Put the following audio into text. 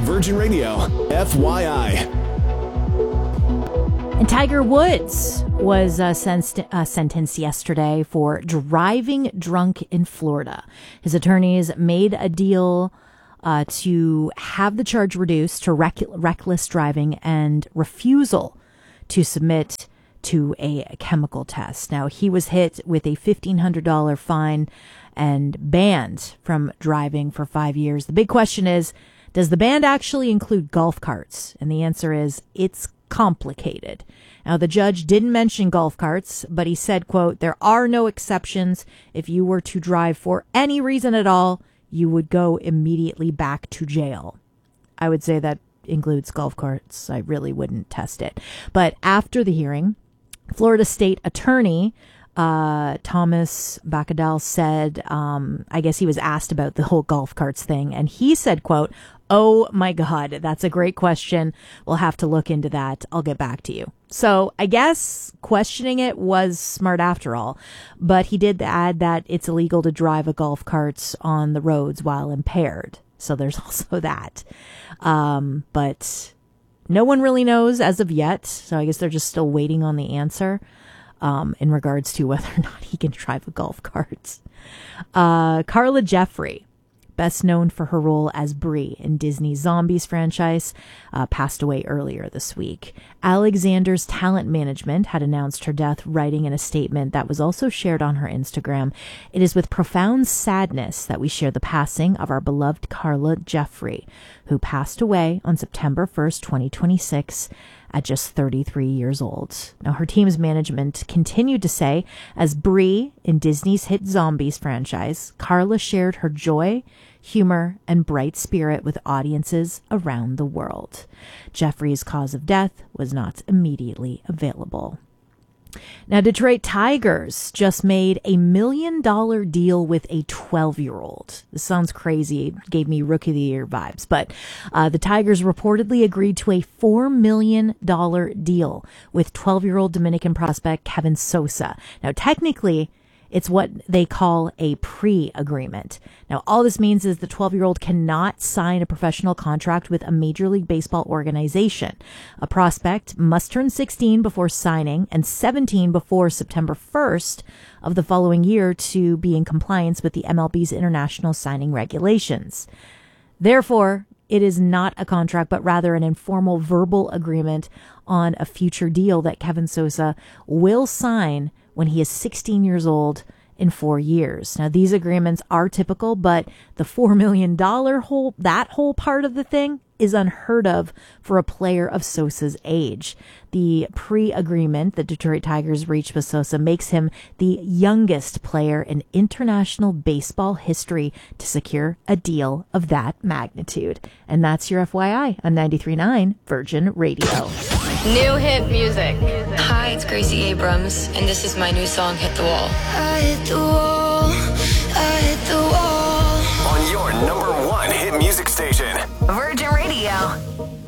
Virgin Radio, FYI. And Tiger Woods was sentenced yesterday for driving drunk in Florida. His attorneys made a deal to have the charge reduced to reckless driving and refusal to submit to a chemical test. Now, he was hit with a $1,500 fine and banned from driving for 5 years. The big question is, does the ban actually include golf carts? And the answer is, it's complicated. Now, the judge didn't mention golf carts, but he said, quote, there are no exceptions. If you were to drive for any reason at all, you would go immediately back to jail. I would say that includes golf carts. I really wouldn't test it. But after the hearing, Florida State Attorney Thomas Bacadal said, I guess he was asked about the whole golf carts thing, and he said, quote, oh my God, that's a great question. We'll have to look into that. I'll get back to you. So I guess questioning it was smart after all, but he did add that it's illegal to drive a golf cart on the roads while impaired. So there's also that. But no one really knows as of yet. So I guess they're just still waiting on the answer in regards to whether or not he can drive a golf cart. Carla Jeffrey, best known for her role as Bree in Disney's Zombies franchise, passed away earlier this week. Alexander's Talent Management had announced her death, writing in a statement that was also shared on her Instagram. It is with profound sadness that we share the passing of our beloved Carla Jeffrey, who passed away on September 1st, 2026, at just 33 years old. Now, her team's management continued to say, as Bree in Disney's hit Zombies franchise, Carla shared her joy, humor, and bright spirit with audiences around the world. Jeffrey's cause of death was not immediately available. Now, Detroit Tigers just made a $1 million deal with a 12-year-old. This sounds crazy. It gave me Rookie of the Year vibes. But the Tigers reportedly agreed to a $4 million deal with 12-year-old Dominican prospect Kevin Sosa. Now, technically, it's what they call a pre-agreement. Now, all this means is the 12-year-old cannot sign a professional contract with a Major League Baseball organization. A prospect must turn 16 before signing and 17 before September 1st of the following year to be in compliance with the MLB's international signing regulations. Therefore, it is not a contract, but rather an informal verbal agreement on a future deal that Kevin Sosa will sign when he is 16 years old in 4 years. Now, these agreements are typical, but the $4 million whole part of the thing is unheard of for a player of Sosa's age. The pre-agreement the Detroit Tigers reached with Sosa makes him the youngest player in international baseball history to secure a deal of that magnitude. And that's your FYI on 93.9 Virgin Radio. New hit music. Hi, it's Gracie Abrams, and this is my new song, Hit the Wall. I hit the wall, I hit the wall. On your number one hit music station, Virgin Radio.